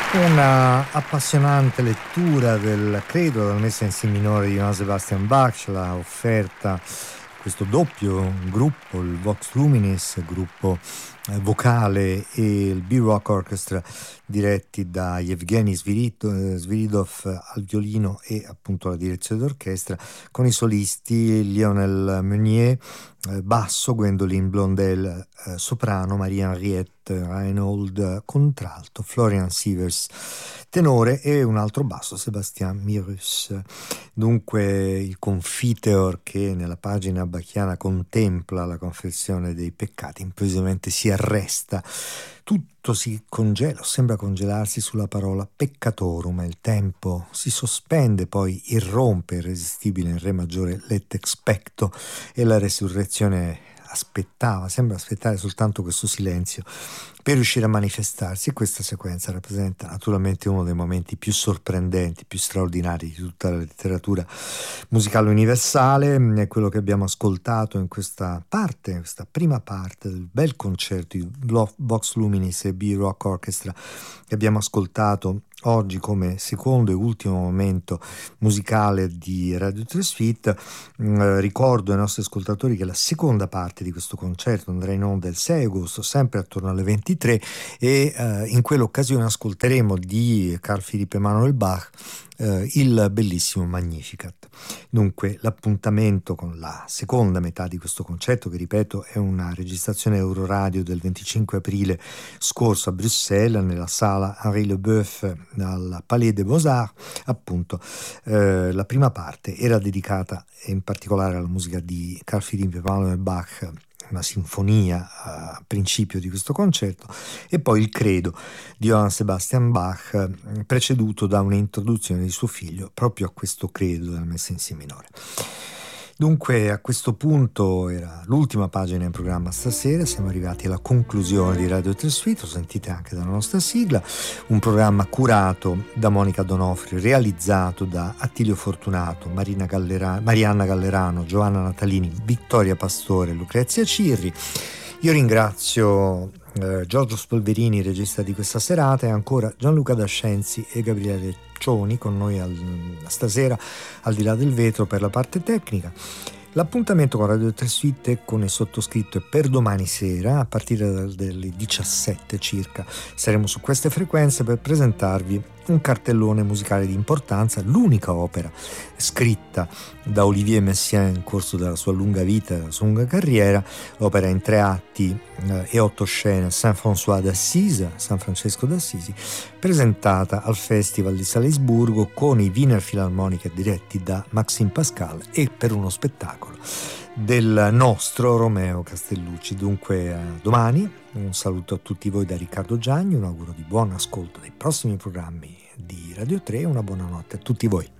Una appassionante lettura del credo dalla messa in si minore di Johann Sebastian Bach ce l'ha offerta questo doppio gruppo, il Vox Luminis, gruppo vocale, e il B-Rock Orchestra, diretti da Yevgeny Sviridov al violino e appunto la direzione d'orchestra, con i solisti Lionel Meunier basso, Gwendoline Blondel soprano, Maria Henriette Reinhold contralto, Florian Sievers tenore e un altro basso, Sébastien Mirus. Dunque il confiteor che nella pagina bachiana contempla la confessione dei peccati improvvisamente si arresta, tutto si congela, sembra congelarsi sulla parola peccatorum, e il tempo si sospende, poi irrompe irresistibile in re maggiore let expecto, e la resurrezione sembra aspettare soltanto questo silenzio per riuscire a manifestarsi. E questa sequenza rappresenta naturalmente uno dei momenti più sorprendenti, più straordinari di tutta la letteratura musicale universale. È quello che abbiamo ascoltato in questa prima parte del bel concerto di Vox Luminis e B-Rock Orchestra, che abbiamo ascoltato oggi come secondo e ultimo momento musicale di Radio 3 Suite. Ricordo ai nostri ascoltatori che la seconda parte di questo concerto andrà in onda il 6 agosto, sempre attorno alle 23, e in quell'occasione ascolteremo di Carl Philipp Emanuel Bach il bellissimo Magnificat. Dunque l'appuntamento con la seconda metà di questo concerto, che ripeto è una registrazione Euroradio del 25 aprile scorso a Bruxelles, nella sala Henri Leboeuf al Palais des Beaux-Arts, appunto. La prima parte era dedicata in particolare alla musica di Carl Philipp Emanuel Bach, una sinfonia a principio di questo concerto, e poi il credo di Johann Sebastian Bach, preceduto da un'introduzione di suo figlio proprio a questo credo della messa in si minore. Dunque a questo punto era l'ultima pagina in programma stasera, siamo arrivati alla conclusione di Radio 3 Suite, lo sentite anche dalla nostra sigla, un programma curato da Monica Donofrio, realizzato da Attilio Fortunato, Marianna Gallerano, Giovanna Natalini, Vittoria Pastore, Lucrezia Cirri. Io ringrazio Giorgio Spolverini, regista di questa serata, e ancora Gianluca Dascenzi e Gabriele Cioni con noi stasera al di là del vetro per la parte tecnica. L'appuntamento con Radio 3 Suite e con il sottoscritto è per domani sera a partire dalle 17 circa. Saremo su queste frequenze per presentarvi un cartellone musicale di importanza, l'unica opera scritta da Olivier Messiaen in corso della sua lunga vita e della sua lunga carriera, l'opera in 3 atti e 8 scene, San Francesco d'Assisi, presentata al Festival di Salisburgo con i Wiener Philharmoniker diretti da Maxime Pascal e per uno spettacolo del nostro Romeo Castellucci. Dunque domani un saluto a tutti voi da Riccardo Gianni, un auguro di buon ascolto dei prossimi programmi di Radio 3 e una buona notte a tutti voi.